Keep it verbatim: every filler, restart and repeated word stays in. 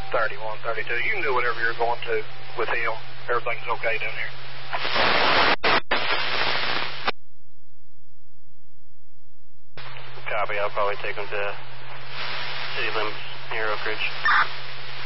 thirty-one, thirty-two. You can do whatever you're going to with him. Everything's okay down here. Copy. I'll probably take him to city limits near Oak Ridge.